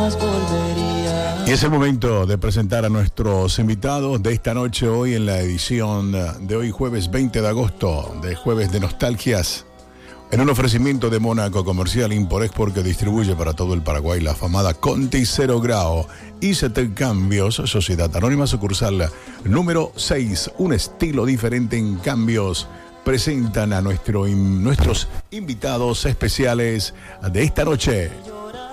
jamás volvería. Y es el momento de presentar a nuestros invitados de esta noche, hoy en la edición de hoy, jueves 20 de agosto, de Jueves de Nostalgias, en un ofrecimiento de Mónaco Comercial Import-Export, que distribuye para todo el Paraguay la afamada Conti Cero Grau. ICT Cambios, Sociedad Anónima, sucursal número 6, un estilo diferente en cambios. Presentan a nuestros invitados especiales de esta noche.